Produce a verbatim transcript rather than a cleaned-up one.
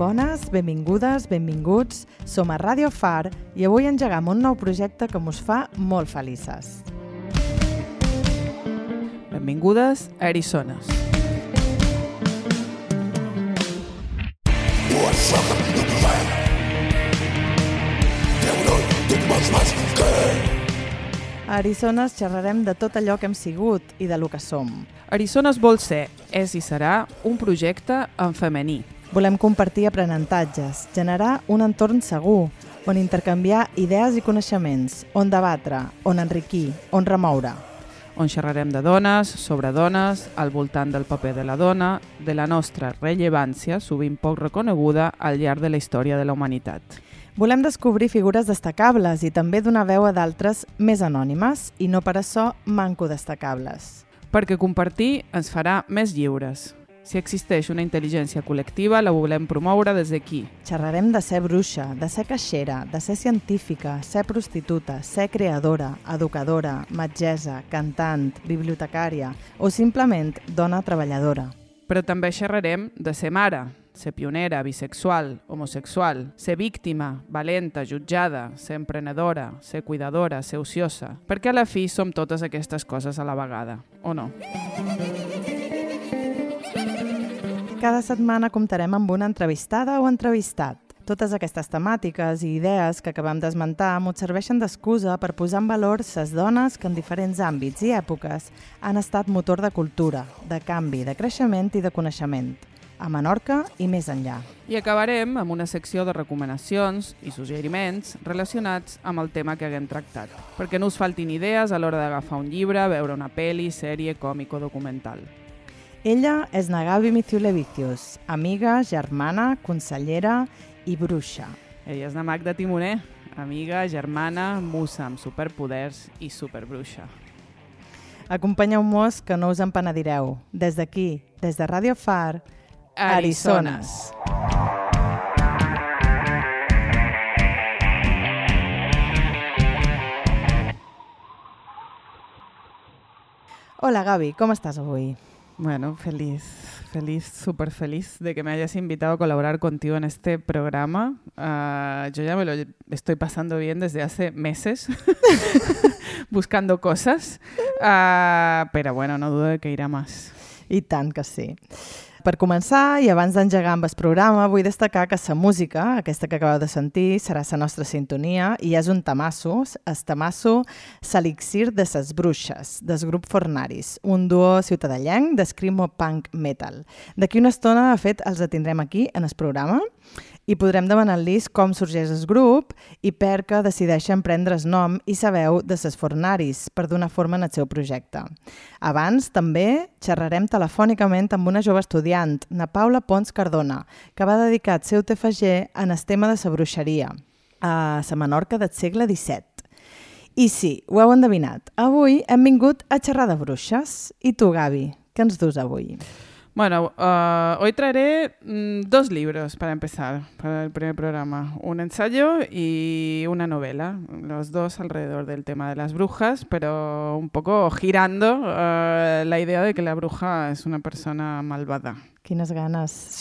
Bones, benvingudes, benvinguts. Som a Ràdio Far i avui engegam un nou projecte que mos fa molt felices. Benvingudes a Erisones. A Erisones xerrarem de tot allò que hem sigut i de lo que som. Erisones vol ser, és i serà, un projecte en femení. Volem compartir aprenentatges, generar un entorn segur, on intercanviar idees i coneixements, on debatre, on enriquir, on remoure. On xerrarem de dones, sobre dones, al voltant del paper de la dona, de la nostra rellevància, sovint poc reconeguda al llarg de la història de la humanitat. Volem descobrir figures destacables i també donar veu a d'altres més anònimes i no per això manco destacables. Perquè compartir ens farà més lliures. Si existeix una intel·ligència col·lectiva, la volem promoure des d'aquí. Xerrarem de ser bruixa, de ser caixera, de ser científica, ser prostituta, ser creadora, educadora, metgessa, cantant, bibliotecària o simplement dona treballadora. Però també xerrarem de ser mare, ser pionera, bisexual, homosexual, ser víctima, valenta, jutjada, ser emprenedora, ser cuidadora, ser ociosa, perquè a la fi som totes aquestes coses a la vegada, o no? Cada setmana comptarem amb una entrevistada o entrevistat. Totes aquestes temàtiques i idees que acabem d'esmentar mos serveixen d'excusa per posar en valor ses dones que en diferents àmbits i èpoques han estat motor de cultura, de canvi, de creixement i de coneixement, a Menorca i més enllà. I acabarem amb una secció de recomanacions i suggeriments relacionats amb el tema que haguem tractat, perquè no us faltin idees a l'hora d'agafar un llibre, veure una pel·li, sèrie, còmic o documental. Ella és na Gabi Miciulevicius, amiga, germana, consellera i bruixa. Ella és na Magda Timoner, amiga, germana, musa amb superpoders i superbruixa. Acompanyeu-nos que no us en penedireu. Des d'aquí, des de Ràdio Far, Erisones. Hola Gabi, com estàs avui? Bueno, feliz, feliz, súper feliz de que me hayas invitado a colaborar contigo en este programa. Uh, yo ya me lo estoy pasando bien desde hace meses, buscando cosas, uh, pero bueno, no dudo de que irá más. I tant que sí. Per començar, i abans d'engegar amb el programa, vull destacar que la música, aquesta que acabeu de sentir, serà la nostra sintonia i és un tamasso, el tamasso S'Elixir de ses Bruixes, del grup Fornaris, un duo ciutadellenc d'escrimo punk metal. D'aquí una estona, de fet, els tindrem aquí en el programa i podrem demanar-los com sorgeix el grup i per què decideixen prendre el nom i sabeu de ses Fornaris per donar forma al seu projecte. Abans, també, xerrarem telefònicament amb una jove estudiant, na Paula Pons Cardona, que va dedicar el seu T F G en el tema de la bruixeria, a la Menorca del segle disset. I sí, ho heu endevinat, avui hem vingut a xerrar de bruixes. I tu, Gabi, què ens dus avui? Bueno, uh, hoy traeré mm, dos libros para empezar, para el primer programa. Un ensayo y una novela, los dos alrededor del tema de las brujas, pero un poco girando uh, la idea de que la bruja es una persona malvada. Quines ganes.